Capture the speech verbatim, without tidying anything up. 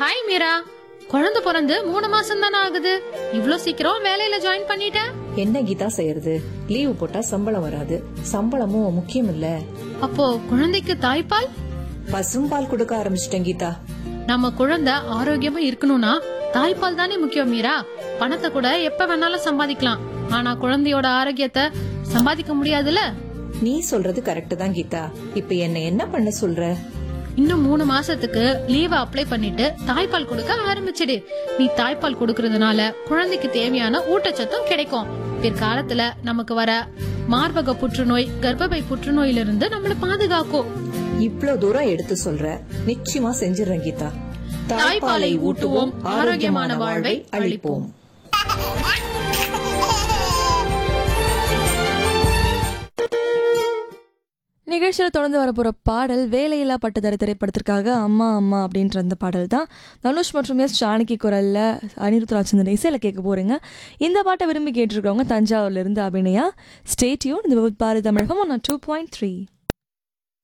Hi Meera. குழந்தை பிறந்து மூணு மாசம் தானே ஆகுது, இவ்ளோ சீக்கிரம் வேலையில ஜாயின் பண்ணிட்ட? என்ன கீதா செய்யறது, லீவு போட்டா சம்பளம் வராது, சம்பளமும் முக்கியம் இல்ல. அப்போ குழந்தைக்கு தாய்ப்பால்? பசும்பால் கொடுக்க ஆரம்பிச்சிட்டேன் கீதா. நம்ம குழந்தை ஆரோக்கியமா இருக்கணும்னா தாய்ப்பால் தானே முக்கியம் மீரா. பணத்தை கூட எப்ப வேணாலும் சம்பாதிக்கலாம், ஆனா குழந்தையோட ஆரோக்கியத்தை சம்பாதிக்க முடியாதுல. நீ சொல்றது கரெக்ட் தான் கீதா. இப்ப என்ன என்ன பண்ண சொல்ற? இன்னும் மூணு மாசத்துக்கு லீவ அப்ளை பண்ணிட்டு தாய்ப்பால் கொடுக்க ஆரம்பிச்சிடு. நீ தாய்ப்பால் கொடுக்கறதுனால குழந்தைக்கு தேவையான ஊட்டச்சத்தும் கிடைக்கும். பிற்காலத்துல நமக்கு வர மார்பக புற்றுநோய், கர்ப்பப்பை புற்றுநோயில இருந்து நம்மள பாதுகாக்கும். இவ்ளோ தூரம் எடுத்து சொல்ற, நிச்சயமா செஞ்சிடறேன் கீதா. தாய்ப்பாலை ஊட்டுவோம், ஆரோக்கியமான வாழ்வை அளிப்போம். நிகழ்ச்சியில் தொடர்ந்து வரப்போகிற பாடல் வேலையில்லா பட்டதாரி திரைப்படத்திற்காக அம்மா அம்மா அப்படின்ற அந்த பாடல் தான். தனுஷ் மற்றும் எஸ் ஜானகி குரலில் அனிருத் ராஜ்சந்திரன் இசையில் கேட்க போகிறீங்க. இந்த பாட்டை விரும்பி கேட்டிருக்கிறவங்க தஞ்சாவூர்லேருந்து அபிநயா. Stay tune. இது பாரதி தமிழகம் ஒன் டூ பாயிண்ட் த்ரீ.